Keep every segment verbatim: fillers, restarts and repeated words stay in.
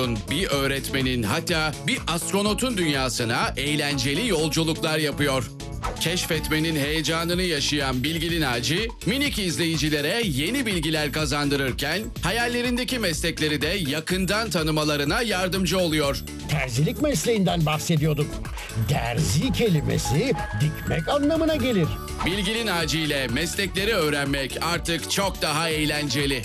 doktorun, bir öğretmenin, hatta bir astronotun dünyasına eğlenceli yolculuklar yapıyor. Keşfetmenin heyecanını yaşayan Bilgili Naci, minik izleyicilere yeni bilgiler kazandırırken hayallerindeki meslekleri de yakından tanımalarına yardımcı oluyor. Terzilik mesleğinden bahsediyorduk. Derzi kelimesi dikmek anlamına gelir. Bilgili Naci ile meslekleri öğrenmek artık çok daha eğlenceli.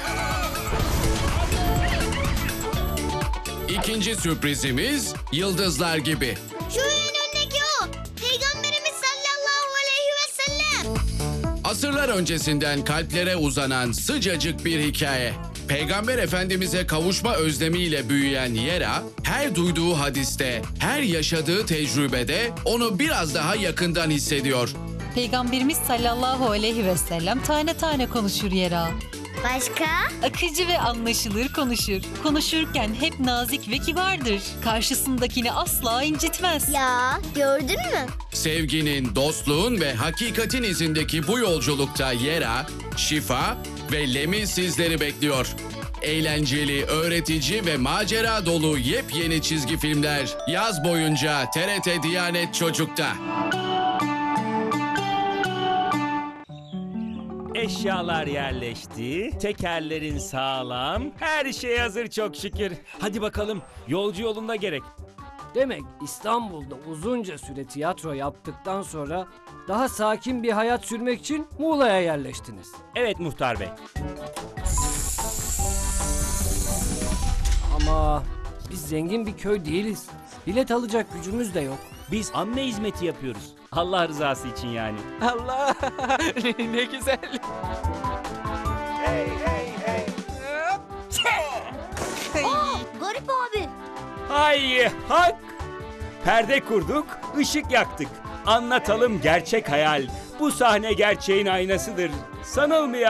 İkinci sürprizimiz yıldızlar gibi. Şu önündeki o. Peygamberimiz sallallahu aleyhi ve sellem. Asırlar öncesinden kalplere uzanan sıcacık bir hikaye. Peygamber Efendimiz'e kavuşma özlemiyle büyüyen Yera, her duyduğu hadiste, her yaşadığı tecrübede onu biraz daha yakından hissediyor. Peygamberimiz sallallahu aleyhi ve sellem tane tane konuşur Yera. Başka? Akıcı ve anlaşılır konuşur. Konuşurken hep nazik ve kibardır. Karşısındakini asla incitmez. Ya gördün mü? Sevginin, dostluğun ve hakikatin izindeki bu yolculukta Yera, Şifa ve Lem'i sizleri bekliyor. Eğlenceli, öğretici ve macera dolu yepyeni çizgi filmler yaz boyunca T R T Diyanet Çocuk'ta. Eşyalar yerleşti, tekerlerin sağlam, her şey hazır çok şükür. Hadi bakalım, yolcu yolunda gerek. Demek İstanbul'da uzunca süre tiyatro yaptıktan sonra daha sakin bir hayat sürmek için Muğla'ya yerleştiniz. Evet muhtar bey. Ama biz zengin bir köy değiliz. Bilet alacak gücümüz de yok. Biz amme hizmeti yapıyoruz. Allah rızası için yani. Allah ne güzel. Aa, garip abi. Hay hak! Perde kurduk, ışık yaktık. Anlatalım gerçek hayal. Bu sahne gerçeğin aynasıdır. Sanılmayan